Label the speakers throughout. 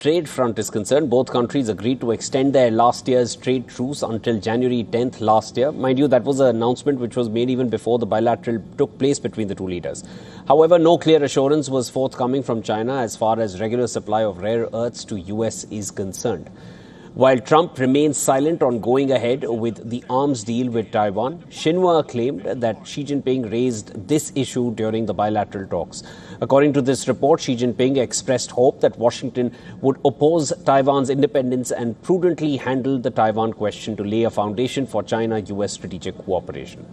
Speaker 1: trade front is concerned, both countries agreed to extend their last year's trade truce until January 10th last year. Mind you, that was an announcement which was made even before the bilateral took place between the two leaders. However, no clear assurance was forthcoming from China as far as regular supply of rare earths to US is concerned. While Trump remains silent on going ahead with the arms deal with Taiwan, Xinhua claimed that Xi Jinping raised this issue during the bilateral talks. According to this report, Xi Jinping expressed hope that Washington would oppose Taiwan's independence and prudently handle the Taiwan question to lay a foundation for China-US strategic cooperation.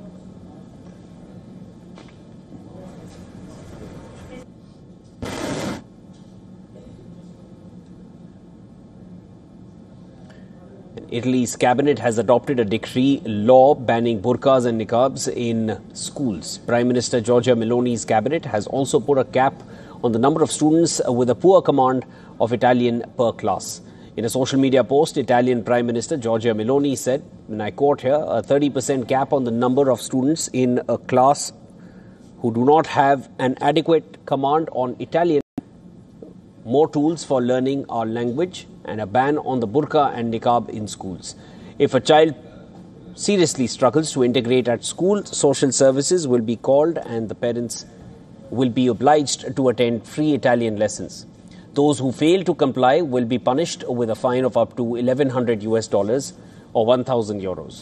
Speaker 1: Italy's cabinet has adopted a decree law banning burqas and niqabs in schools. Prime Minister Giorgia Meloni's cabinet has also put a cap on the number of students with a poor command of Italian per class. In a social media post, Italian Prime Minister Giorgia Meloni said, and I quote here, a 30% cap on the number of students in a class who do not have an adequate command on Italian, more tools for learning our language, and a ban on the burqa and niqab in schools. If a child seriously struggles to integrate at school, social services will be called and the parents will be obliged to attend free Italian lessons. Those who fail to comply will be punished with a fine of up to $1,100 US or 1,000 euros.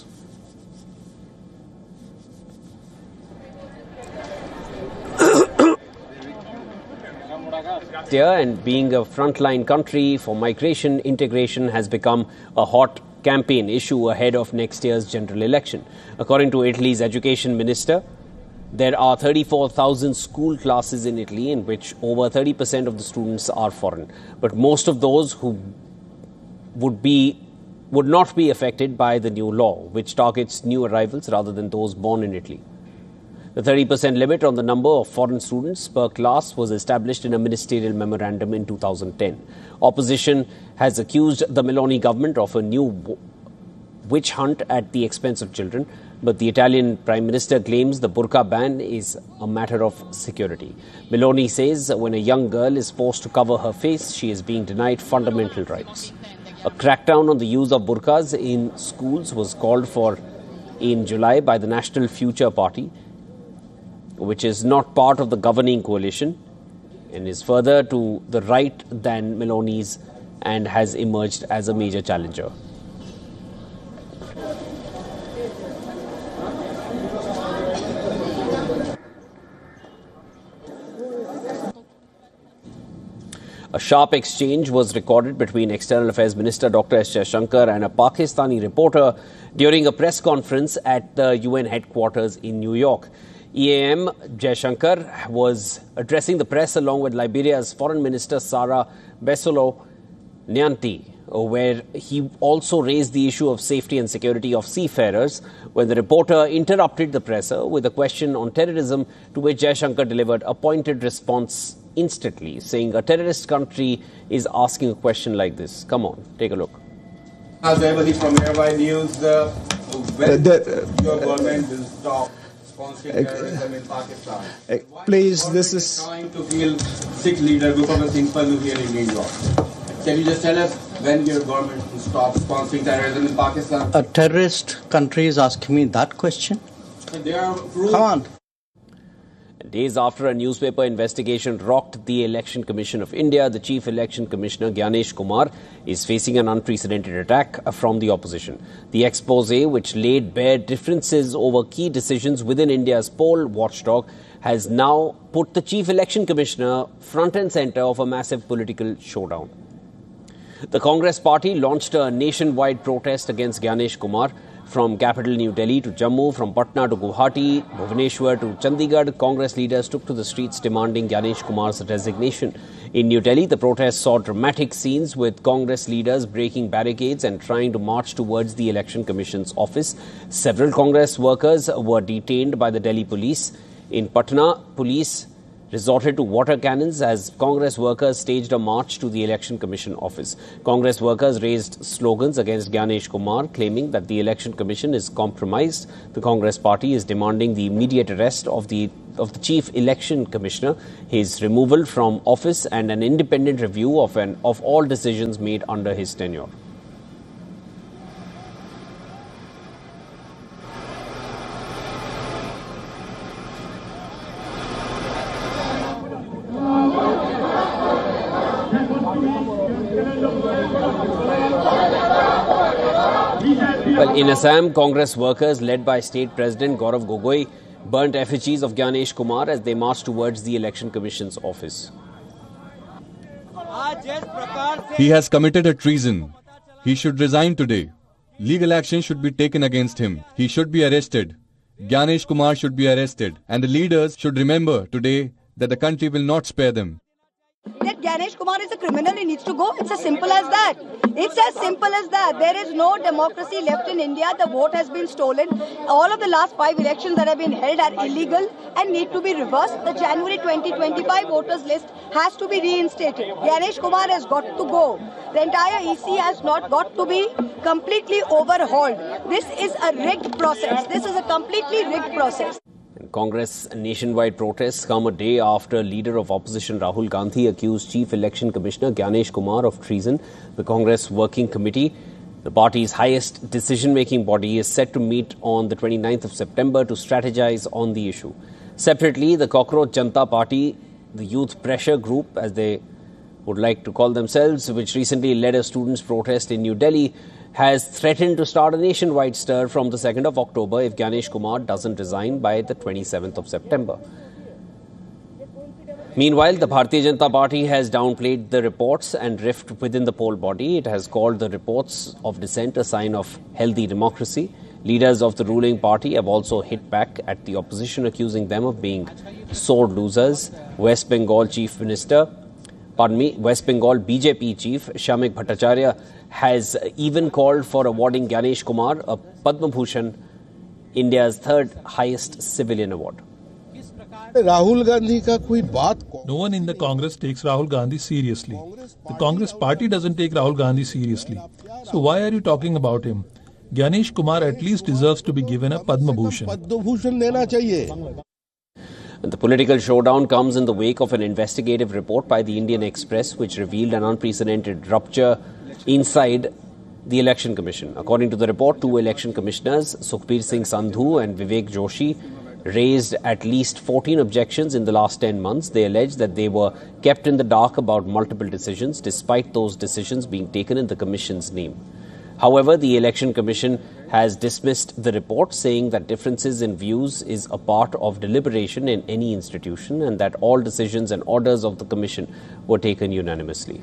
Speaker 1: And being a frontline country for migration, integration has become a hot campaign issue ahead of next year's general election. According to Italy's education minister, there are 34,000 school classes in Italy in which over 30% of the students are foreign. But most of those who would not be affected by the new law, which targets new arrivals rather than those born in Italy. The 30% limit on the number of foreign students per class was established in a ministerial memorandum in 2010. Opposition has accused the Meloni government of a new witch hunt at the expense of children, but the Italian Prime Minister claims the burqa ban is a matter of security. Meloni says when a young girl is forced to cover her face, she is being denied fundamental rights. A crackdown on the use of burqas in schools was called for in July by the National Future Party, which is not part of the governing coalition and is further to the right than Meloni's and has emerged as a major challenger. A sharp exchange was recorded between External Affairs Minister Dr. S. Jaishankar and a Pakistani reporter during a press conference at the UN headquarters in New York. EAM Jaishankar was addressing the press along with Liberia's Foreign Minister Sarah Besolo Nyanti, where he also raised the issue of safety and security of seafarers when the reporter interrupted the presser with a question on terrorism, to which Jaishankar delivered a pointed response instantly, saying a terrorist country is asking a question like this. Come on, take a look.
Speaker 2: As everybody from Nearby News, when your government will stop sponsoring terrorism in Pakistan?
Speaker 3: Please, this is
Speaker 2: trying to kill 6 leaders, group of simple nuclear in New York. Can you just tell us when your government will stop sponsoring terrorism in Pakistan?
Speaker 4: A terrorist country is asking me that question? Come on.
Speaker 1: Days after a newspaper investigation rocked the Election Commission of India, the Chief Election Commissioner Gyanesh Kumar is facing an unprecedented attack from the opposition. The expose, which laid bare differences over key decisions within India's poll watchdog, has now put the Chief Election Commissioner front and centre of a massive political showdown. The Congress party launched a nationwide protest against Gyanesh Kumar. From capital New Delhi to Jammu, from Patna to Guwahati, Bhubaneswar to Chandigarh, Congress leaders took to the streets demanding Gyanesh Kumar's resignation. In New Delhi, the protests saw dramatic scenes with Congress leaders breaking barricades and trying to march towards the Election Commission's office. Several Congress workers were detained by the Delhi police. In Patna, police resorted to water cannons as Congress workers staged a march to the Election Commission office. Congress workers raised slogans against Gyanesh Kumar, claiming that the Election Commission is compromised. The Congress party is demanding the immediate arrest of the of the Chief Election Commissioner, his removal from office and an independent review of all decisions made under his tenure. Well, in Assam, Congress workers led by State President Gaurav Gogoi burnt effigies of Gyanesh Kumar as they marched towards the Election Commission's office.
Speaker 3: He has committed a treason. He should resign today. Legal action should be taken against him. He should be arrested. Gyanesh Kumar should be arrested. And the leaders should remember today that the country will not spare them.
Speaker 5: That Gyanesh Kumar is a criminal, he needs to go. It's as simple as that. It's as simple as that. There is no democracy left in India. The vote has been stolen. All of the last 5 elections that have been held are illegal and need to be reversed. The January 2025 voters list has to be reinstated. Gyanesh Kumar has got to go. The entire EC has not got to be completely overhauled. This is a rigged process. This is a completely rigged process.
Speaker 1: Congress nationwide protests come a day after leader of opposition Rahul Gandhi accused Chief Election Commissioner Gyanesh Kumar of treason. The Congress Working Committee, the party's highest decision-making body, is set to meet on the 29th of September to strategize on the issue. Separately, the Cockroach Janta Party, the youth pressure group, as they would like to call themselves, which recently led a students' protest in New Delhi, has threatened to start a nationwide stir from the 2nd of October if Gyanesh Kumar doesn't resign by the 27th of September. Meanwhile, the Bharatiya Janata Party has downplayed the reports and rift within the poll body. It has called the reports of dissent a sign of healthy democracy. Leaders of the ruling party have also hit back at the opposition, accusing them of being sore losers. West Bengal BJP chief Shamik Bhattacharya has even called for awarding Gyanesh Kumar a Padma Bhushan, India's third highest civilian award.
Speaker 6: Rahul Gandhi ka koi baat.
Speaker 7: No one in the Congress takes Rahul Gandhi seriously. The Congress party doesn't take Rahul Gandhi seriously. So why are you talking about him? Gyanesh Kumar at least deserves to be given a Padma Bhushan.
Speaker 6: Padma Bhushan dena chahiye.
Speaker 1: The political showdown comes in the wake of an investigative report by the Indian Express which revealed an unprecedented rupture inside the Election Commission. According to the report, 2 election commissioners, Sukhbir Singh Sandhu and Vivek Joshi, raised at least 14 objections in the last 10 months. They alleged that they were kept in the dark about multiple decisions, despite those decisions being taken in the Commission's name. However, the Election Commission has dismissed the report, saying that differences in views is a part of deliberation in any institution and that all decisions and orders of the Commission were taken unanimously.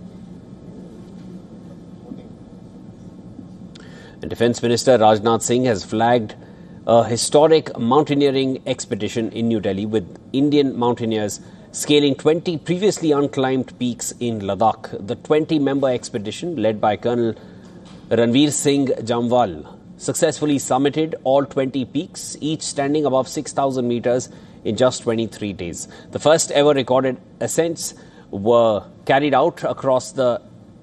Speaker 1: And Defence Minister Rajnath Singh has flagged a historic mountaineering expedition in New Delhi with Indian mountaineers scaling 20 previously unclimbed peaks in Ladakh. The 20-member expedition, led by Colonel Ranveer Singh Jamwal, successfully summited all 20 peaks, each standing above 6,000 meters in just 23 days. The first ever recorded ascents were carried out across the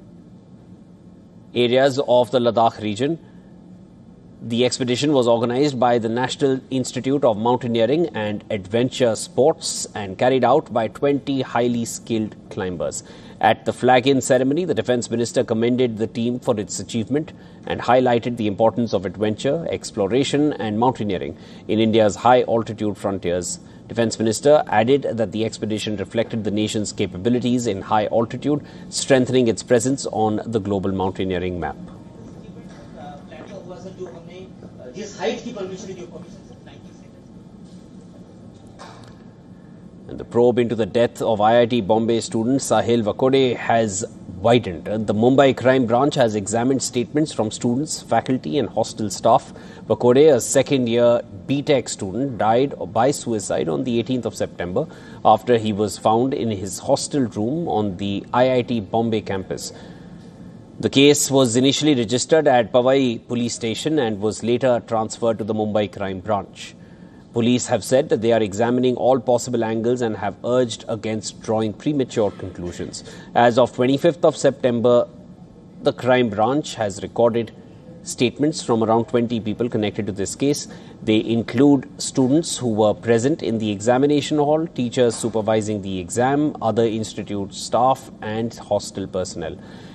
Speaker 1: areas of the Ladakh region. The expedition was organized by the National Institute of Mountaineering and Adventure Sports and carried out by 20 highly skilled climbers. At the flag-in ceremony, the Defence Minister commended the team for its achievement and highlighted the importance of adventure, exploration and mountaineering in India's high-altitude frontiers. Defence Minister added that the expedition reflected the nation's capabilities in high altitude, strengthening its presence on the global mountaineering map. And the probe into the death of IIT Bombay student Sahil Vakode has widened. The Mumbai Crime Branch has examined statements from students, faculty and hostel staff. Vakode, a second-year BTech student, died by suicide on the 18th of September after he was found in his hostel room on the IIT Bombay campus. The case was initially registered at Powai police station and was later transferred to the Mumbai Crime Branch. Police have said that they are examining all possible angles and have urged against drawing premature conclusions. As of 25th of September, the Crime Branch has recorded statements from around 20 people connected to this case. They include students who were present in the examination hall, teachers supervising the exam, other institute staff and hostel personnel.